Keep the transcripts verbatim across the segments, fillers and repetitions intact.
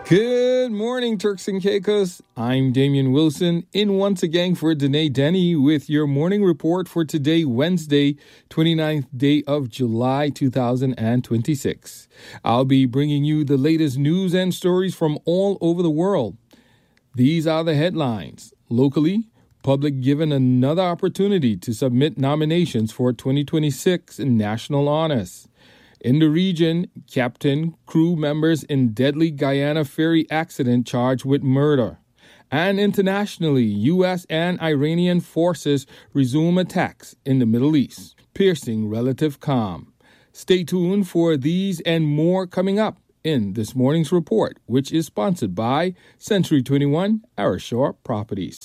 Good morning, Turks and Caicos. I'm Damian Wilson, in once again for Danae Denny with your morning report for today, Wednesday, twenty-ninth day of July, two thousand twenty-six. I'll be bringing you the latest news and stories from all over the world. These are the headlines. Locally, public given another opportunity to submit nominations for twenty twenty-six National Honors. In the region, captain, crew members in deadly Guyana ferry accident charged with murder. And internationally, U S and Iranian forces resume attacks in the Middle East, piercing relative calm. Stay tuned for these and more coming up in this morning's report, which is sponsored by Century twenty-one Arashore Properties.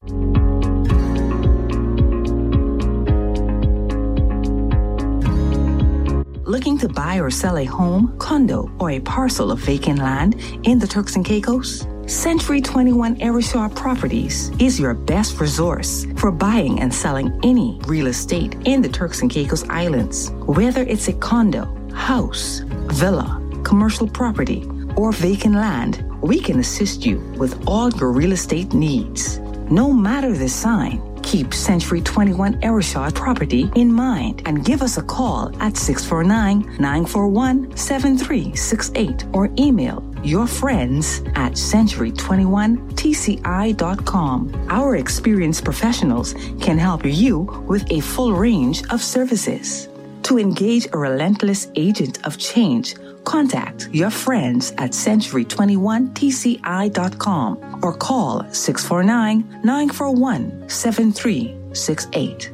Looking to buy or sell a home, condo, or a parcel of vacant land in the Turks and Caicos? Century twenty-one Arashore Properties is your best resource for buying and selling any real estate in the Turks and Caicos Islands. Whether it's a condo, house, villa, commercial property, or vacant land, we can assist you with all your real estate needs. No matter the sign, keep Century twenty-one Arashore Property in mind and give us a call at six four nine, nine four one, seven three six eight or email your friends at century twenty-one t c i dot com. Our experienced professionals can help you with a full range of services. To engage a relentless agent of change, contact your friends at century twenty-one t c i dot com or call six four nine, nine four one, seven three six eight.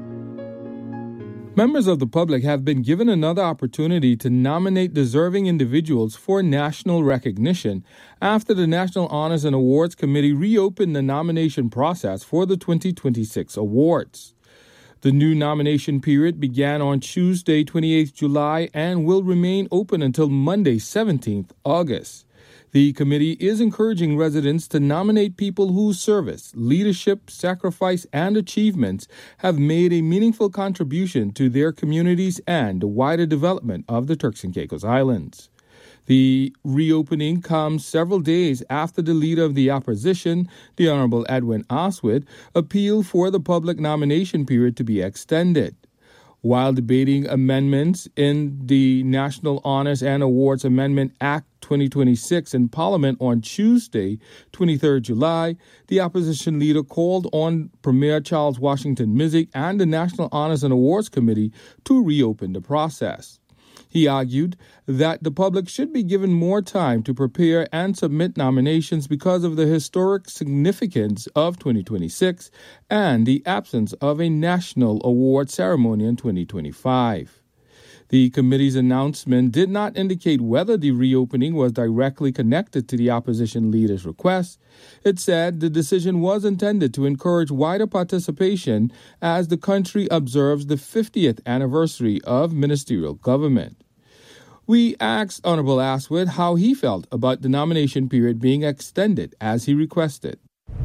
Members of the public have been given another opportunity to nominate deserving individuals for national recognition after the National Honors and Awards Committee reopened the nomination process for the twenty twenty-six awards. The new nomination period began on Tuesday, twenty-eighth of July, and will remain open until Monday, seventeenth of August. The committee is encouraging residents to nominate people whose service, leadership, sacrifice, and achievements have made a meaningful contribution to their communities and the wider development of the Turks and Caicos Islands. The reopening comes several days after the leader of the opposition, the Honorable Edwin Oswald, appealed for the public nomination period to be extended. While debating amendments in the National Honors and Awards Amendment Act twenty twenty-six in Parliament on Tuesday, twenty-third of July, the opposition leader called on Premier Charles Washington Mizik and the National Honors and Awards Committee to reopen the process. He argued that the public should be given more time to prepare and submit nominations because of the historic significance of twenty twenty-six and the absence of a national award ceremony in twenty twenty-five. The committee's announcement did not indicate whether the reopening was directly connected to the opposition leader's request. It said the decision was intended to encourage wider participation as the country observes the fiftieth anniversary of ministerial government. We asked Honorable Oswald how he felt about the nomination period being extended as he requested.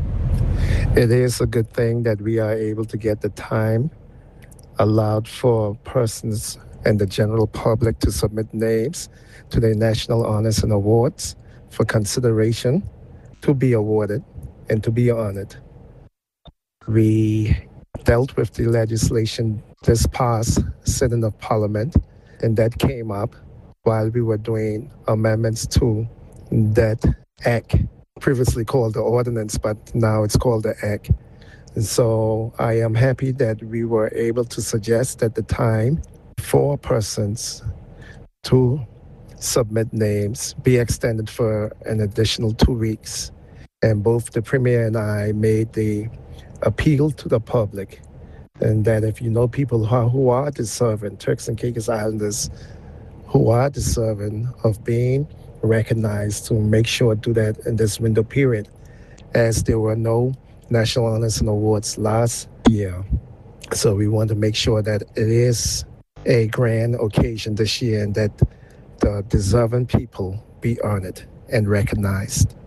It is a good thing that we are able to get the time allowed for persons and the general public to submit names to the National Honors and Awards for consideration to be awarded and to be honored. We dealt with the legislation this past sitting of Parliament, and that came up while we were doing amendments to that act, previously called the ordinance, but now it's called the act. And so I am happy that we were able to suggest at the time for persons to submit names be extended for an additional two weeks. And both the Premier and I made the appeal to the public, and that if you know people who are, who are deserving, Turks and Caicos Islanders who are deserving of being recognized, to make sure to do that in this window period, as there were no National Honors and Awards last year. So we want to make sure that it is a grand occasion this year and that the deserving people be honored and recognized.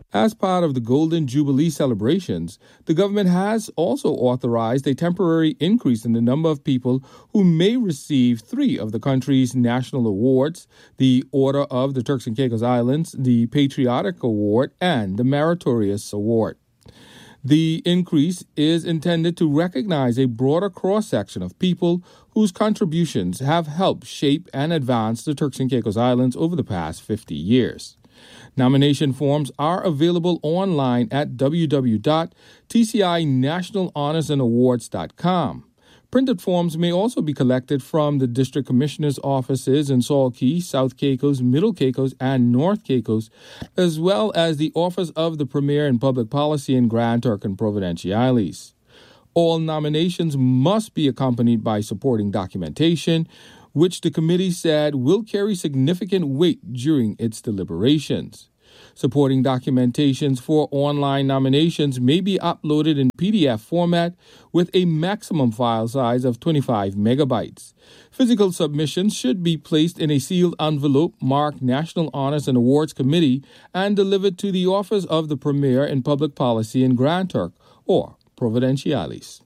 As part of the Golden Jubilee celebrations, the government has also authorized a temporary increase in the number of people who may receive three of the country's national awards: the Order of the Turks and Caicos Islands, the Patriotic Award, and the Meritorious Award. The increase is intended to recognize a broader cross-section of people whose contributions have helped shape and advance the Turks and Caicos Islands over the past fifty years. Nomination forms are available online at w w w dot t c i national honors and awards dot com. Printed forms may also be collected from the District Commissioner's offices in Salt Cay, South Caicos, Middle Caicos, and North Caicos, as well as the Office of the Premier in Public Policy in Grand Turk and Providenciales. All nominations must be accompanied by supporting documentation, which the committee said will carry significant weight during its deliberations. Supporting documentations for online nominations may be uploaded in P D F format with a maximum file size of twenty-five megabytes. Physical submissions should be placed in a sealed envelope marked National Honors and Awards Committee and delivered to the Office of the Premier in Public Policy in Grand Turk or Providenciales.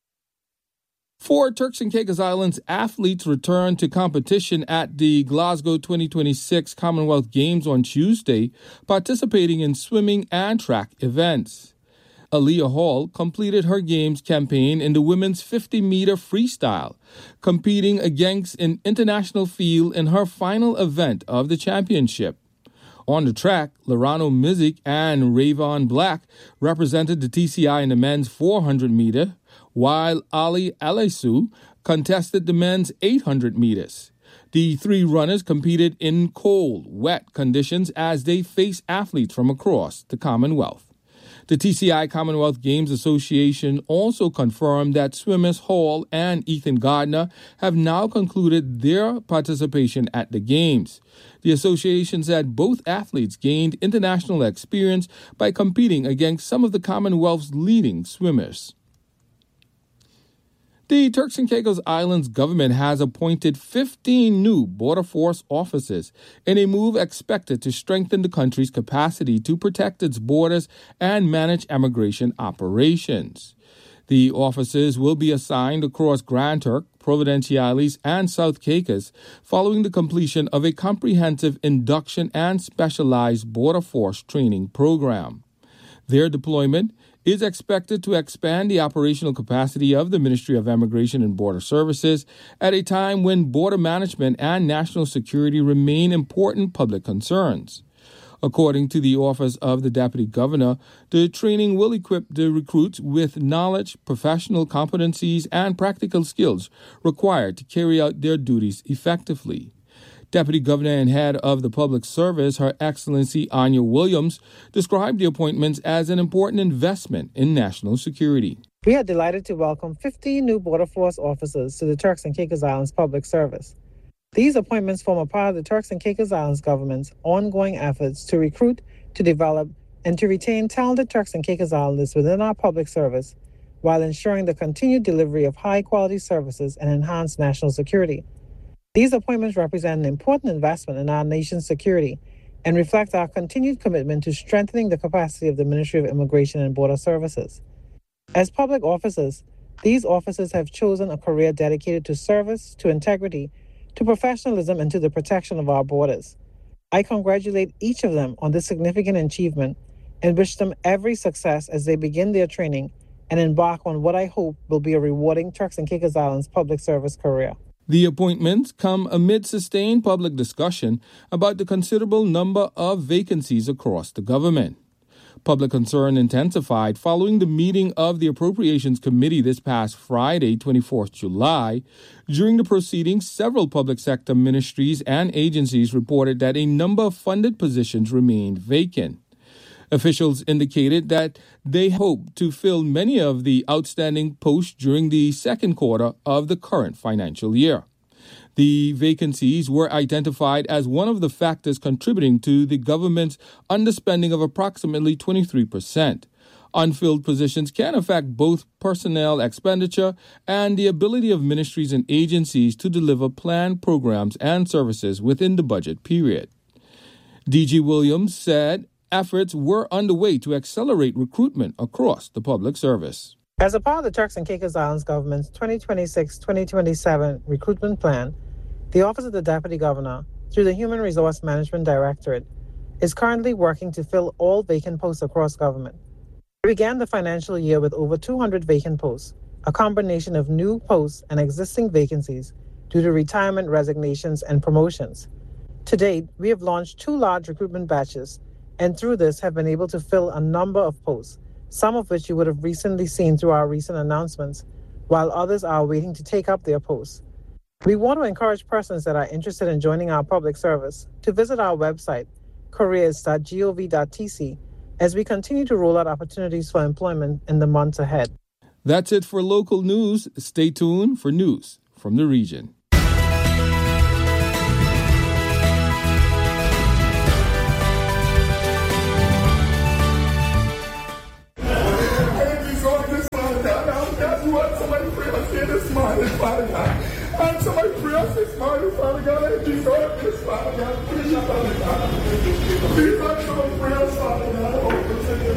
Four Turks and Caicos Islands athletes returned to competition at the Glasgow twenty twenty-six Commonwealth Games on Tuesday, participating in swimming and track events. Aaliyah Hall completed her Games campaign in the women's fifty-meter freestyle, competing against an international field in her final event of the championship. On the track, Lorano Mizik and Rayvon Black represented the T C I in the men's four hundred meter, while Ali Alaisu contested the men's eight hundred meters. The three runners competed in cold, wet conditions as they faced athletes from across the Commonwealth. The T C I Commonwealth Games Association also confirmed that swimmers Hall and Ethan Gardner have now concluded their participation at the Games. The association said both athletes gained international experience by competing against some of the Commonwealth's leading swimmers. The Turks and Caicos Islands government has appointed fifteen new Border Force officers in a move expected to strengthen the country's capacity to protect its borders and manage immigration operations. The officers will be assigned across Grand Turk, Providenciales, and South Caicos following the completion of a comprehensive induction and specialized Border Force training program. Their deployment is expected to expand the operational capacity of the Ministry of Immigration and Border Services at a time when border management and national security remain important public concerns. According to the Office of the Deputy Governor, the training will equip the recruits with knowledge, professional competencies, and practical skills required to carry out their duties effectively. Deputy Governor and Head of the Public Service, Her Excellency Anya Williams, described the appointments as an important investment in national security. We are delighted to welcome fifteen new Border Force officers to the Turks and Caicos Islands Public Service. These appointments form a part of the Turks and Caicos Islands government's ongoing efforts to recruit, to develop, and to retain talented Turks and Caicos Islanders within our public service, while ensuring the continued delivery of high-quality services and enhanced national security. These appointments represent an important investment in our nation's security and reflect our continued commitment to strengthening the capacity of the Ministry of Immigration and Border Services. As public officers, these officers have chosen a career dedicated to service, to integrity, to professionalism, and to the protection of our borders. I congratulate each of them on this significant achievement and wish them every success as they begin their training and embark on what I hope will be a rewarding Turks and Caicos Islands public service career. The appointments come amid sustained public discussion about the considerable number of vacancies across the government. Public concern intensified following the meeting of the Appropriations Committee this past Friday, twenty-fourth of July. During the proceedings, several public sector ministries and agencies reported that a number of funded positions remained vacant. Officials indicated that they hope to fill many of the outstanding posts during the second quarter of the current financial year. The vacancies were identified as one of the factors contributing to the government's underspending of approximately twenty-three percent. Unfilled positions can affect both personnel expenditure and the ability of ministries and agencies to deliver planned programs and services within the budget period. D G Williams said, efforts were underway to accelerate recruitment across the public service. As a part of the Turks and Caicos Islands government's twenty twenty-six to twenty twenty-seven recruitment plan, the Office of the Deputy Governor, through the Human Resource Management Directorate, is currently working to fill all vacant posts across government. We began the financial year with over two hundred vacant posts, a combination of new posts and existing vacancies due to retirement, resignations, and promotions. To date, we have launched two large recruitment batches, and through this have been able to fill a number of posts, some of which you would have recently seen through our recent announcements, while others are waiting to take up their posts. We want to encourage persons that are interested in joining our public service to visit our website, careers dot gov dot t c, as we continue to roll out opportunities for employment in the months ahead. That's it for local news. Stay tuned for news from the region. And somebody pray us this morning, Father God, and Jesus, this Father God, please, Father God. Please, I'm so prayers, Father God, open to this.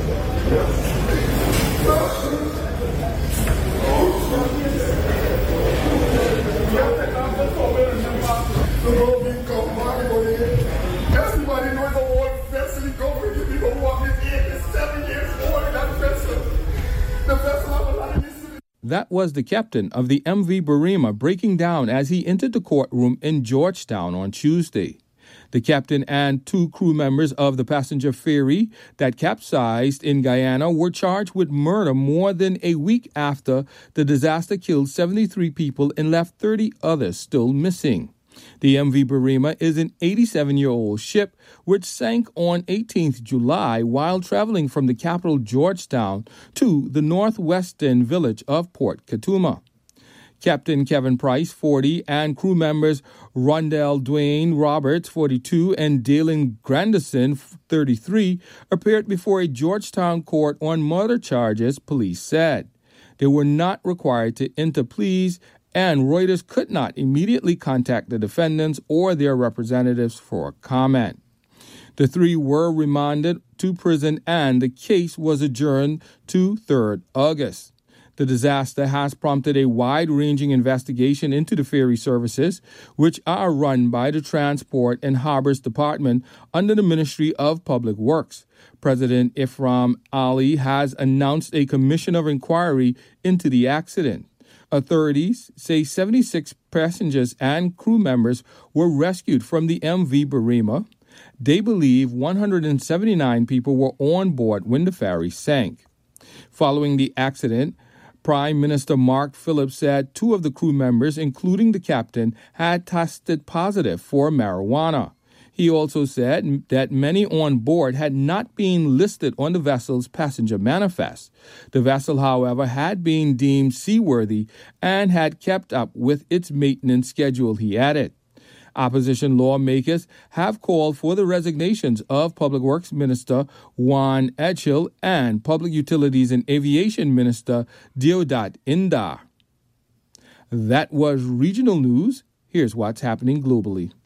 Everybody knows the whole vessel going to be the one is eight is seven years old, that vessel. The vessel of a life. That was the captain of the M V Barima breaking down as he entered the courtroom in Georgetown on Tuesday. The captain and two crew members of the passenger ferry that capsized in Guyana were charged with murder more than a week after the disaster killed seventy-three people and left thirty others still missing. The M V Barima is an eighty-seven-year-old ship which sank on eighteenth of July while traveling from the capital Georgetown to the northwestern village of Port Katuma. Captain Kevin Price, forty, and crew members Rondell Dwayne Roberts, forty-two, and Dalen Granderson, thirty-three, appeared before a Georgetown court on murder charges, police said. They were not required to enter pleas, and Reuters could not immediately contact the defendants or their representatives for comment. The three were remanded to prison and the case was adjourned to the third of August. The disaster has prompted a wide-ranging investigation into the ferry services, which are run by the Transport and Harbors Department under the Ministry of Public Works. President Ifram Ali has announced a commission of inquiry into the accident. Authorities say seventy-six passengers and crew members were rescued from the M V Barima. They believe one hundred seventy-nine people were on board when the ferry sank. Following the accident, Prime Minister Mark Phillips said two of the crew members, including the captain, had tested positive for marijuana. He also said that many on board had not been listed on the vessel's passenger manifest. The vessel, however, had been deemed seaworthy and had kept up with its maintenance schedule, he added. Opposition lawmakers have called for the resignations of Public Works Minister Juan Edghill and Public Utilities and Aviation Minister Deodat Indar. That was regional news. Here's what's happening globally.